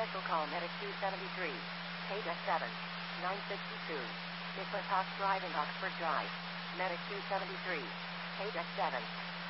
Special call Medic 273. Page S7. 962. Nicholas Hawks driving Oxford Drive. Medic 273. Page S7.